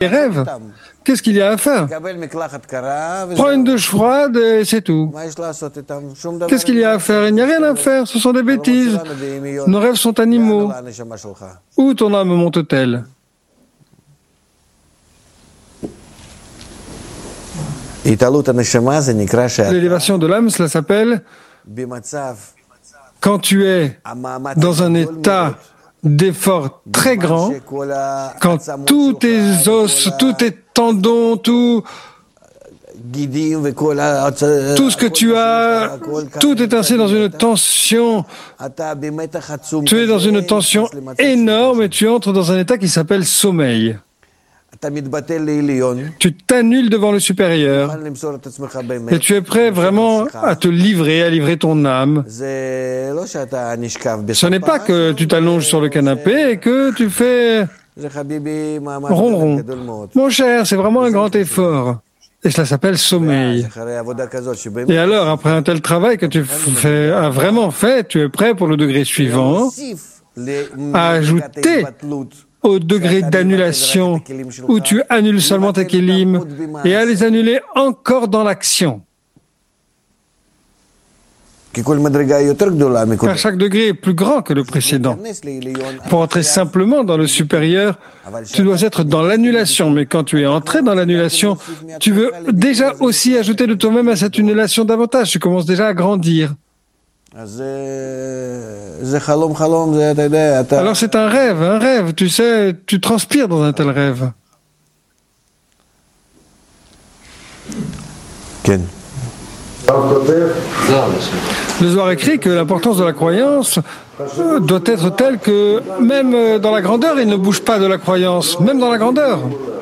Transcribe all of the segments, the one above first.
rêves. Qu'est-ce qu'il y a à faire? Prends une douche froide et c'est tout. Qu'est-ce qu'il y a à faire? Il n'y a rien à faire, ce sont des bêtises. Nos rêves sont animaux. Où ton âme monte-t-elle? L'élévation de l'âme, cela s'appelle quand tu es dans un état d'effort très grand, quand tous tes os, tous tes tendons, tout ce que tu as, tout est ainsi dans une tension. Tu es dans une tension énorme et tu entres dans un état qui s'appelle sommeil. Tu t'annules devant le supérieur et tu es prêt vraiment à te livrer, à livrer ton âme. Ce n'est pas que tu t'allonges sur le canapé et que tu fais ronron. Mon cher, c'est vraiment un grand effort. Et cela s'appelle sommeil. Et alors, après un tel travail que tu as vraiment fait, tu es prêt pour le degré suivant à ajouter au degré d'annulation où tu annules seulement tes kélim et à les annuler encore dans l'action. Car chaque degré est plus grand que le précédent. Pour entrer simplement dans le supérieur, tu dois être dans l'annulation. Mais quand tu es entré dans l'annulation, tu veux déjà aussi ajouter de toi-même à cette annulation davantage. Tu commences déjà à grandir. Alors c'est un rêve, tu sais, tu transpires dans un tel rêve. Ken. Le Zohar écrit que l'importance de la croyance doit être telle que même dans la grandeur, il ne bouge pas de la croyance, même dans la grandeur.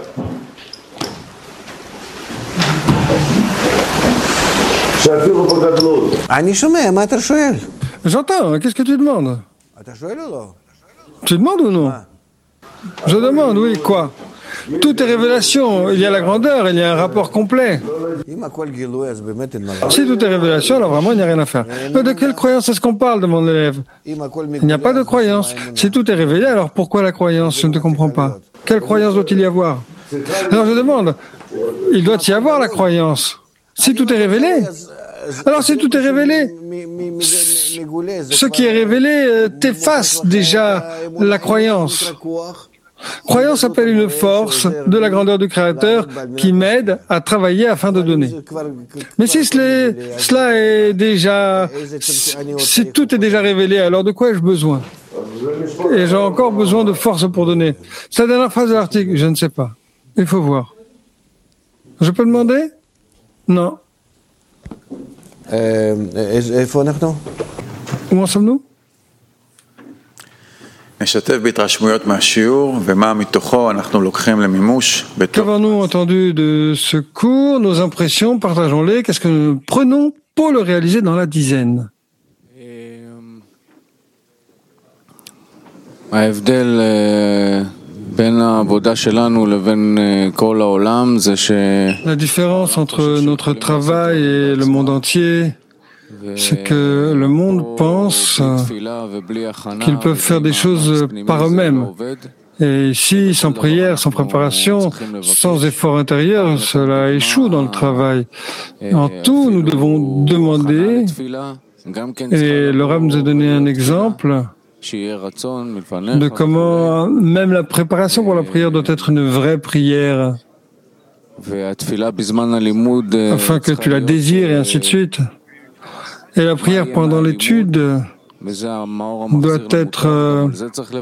J'entends, qu'est-ce que tu demandes? Tu demandes ou non? Je demande, oui, quoi? Tout est révélation, il y a la grandeur, il y a un rapport complet. Si tout est révélation, alors vraiment il n'y a rien à faire. Mais de quelle croyance est-ce qu'on parle, demande l'élève? Il n'y a pas de croyance. Si tout est révélé, alors pourquoi la croyance? Je ne te comprends pas. Quelle croyance doit-il y avoir? Alors je demande, il doit y avoir la croyance. Si tout est révélé, alors si tout est révélé, ce qui est révélé t'efface déjà la croyance. Croyance s'appelle une force de la grandeur du Créateur qui m'aide à travailler afin de donner. Mais si cela est déjà, si tout est déjà révélé, alors de quoi ai-je besoin? Et j'ai encore besoin de force pour donner. C'est la dernière phrase de l'article, je ne sais pas. Il faut voir. Je peux demander? Non. Où en sommes-nous? Qu'avons-nous entendu de ce cours? Nos impressions, partageons-les. Qu'est-ce que nous prenons pour le réaliser dans la dizaine? La différence entre notre travail et le monde entier, c'est que le monde pense qu'ils peuvent faire des choses par eux-mêmes. Et ici, sans prière, sans préparation, sans effort intérieur, cela échoue dans le travail. En tout, nous devons demander, et le Rav nous a donné un exemple de comment même la préparation pour la prière doit être une vraie prière, afin que tu la désires et ainsi de suite. Et la prière pendant l'étude doit être...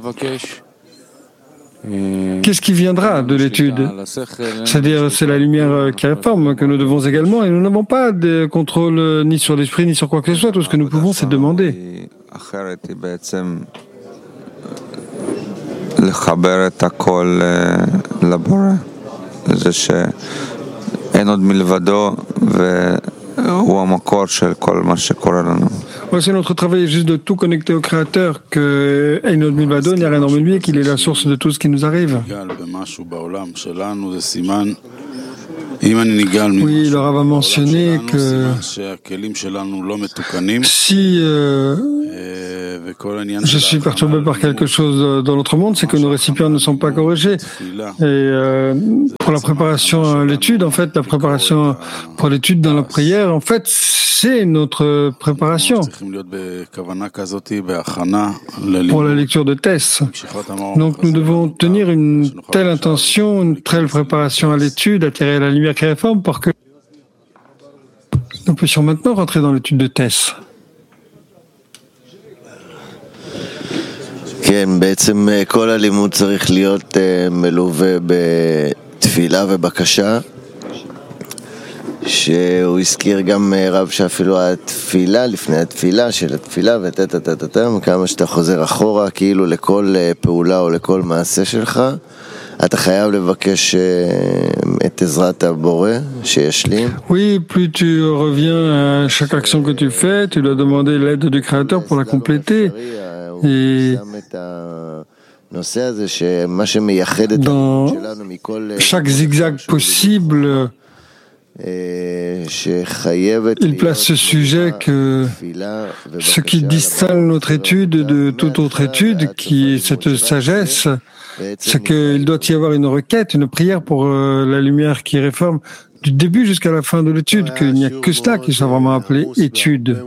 Qu'est-ce qui viendra de l'étude? C'est-à-dire, c'est la lumière qui réforme que nous devons également, et nous n'avons pas de contrôle ni sur l'esprit, ni sur quoi que ce soit. Tout ce que nous pouvons, c'est demander. Voici notre travail est juste de tout connecter au Créateur, que Einod Milvado, il n'y a rien hormis lui, qu'il est la source de tout ce qui nous arrive. Oui, le Rav a mentionné que si Je suis perturbé par quelque chose dans notre monde, c'est que nos récipients ne sont pas corrigés. Et pour la préparation à l'étude, en fait, la préparation pour l'étude dans la prière, en fait, c'est notre préparation pour la lecture de Tess. Donc nous devons tenir une telle intention, une telle préparation à l'étude, attirer la lumière qui réforme pour que nous puissions maintenant rentrer dans l'étude de Tess. כן, בעצם כל הלימוד צריך להיות מלווה בתפילה ובקשה, שהוא הזכיר גם רב שאפילו התפילה, לפני התפילה של התפילה כמה שאתה חוזר אחורה כאילו לכל פעולה או לכל מעשה שלך, אתה חייב לבקש את עזרת הבורא שישלים. Oui, plus tu reviens à chaque action que tu fais, tu dois demander l'aide du Créateur pour la compléter. Et dans chaque zigzag possible, il place ce sujet que ce qui distingue notre étude de toute autre étude, qui est cette sagesse, c'est qu'il doit y avoir une requête, une prière pour la lumière qui réforme du début jusqu'à la fin de l'étude, qu'il n'y a que cela qui soit vraiment appelé étude.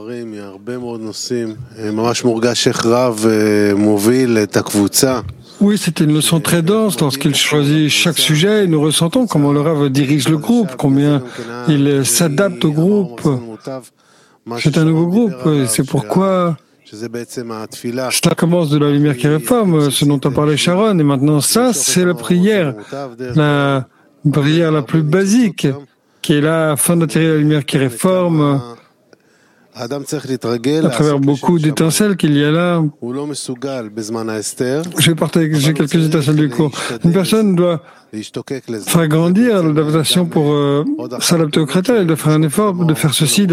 Oui, c'était une leçon très dense lorsqu'il choisit chaque sujet et nous ressentons comment le Rav dirige le groupe, combien il s'adapte au groupe. C'est un nouveau groupe et c'est pourquoi cela commence de la lumière qui réforme, ce dont a parlé Sharon, et maintenant ça, c'est la prière la plus basique, qui est là afin d'attirer la lumière qui réforme à travers beaucoup d'étincelles qu'il y a là. Je vais partager quelques étincelles du cours. Une personne doit faire grandir l'adaptation pour s'adapter au Créateur, elle doit faire un effort de faire ceci,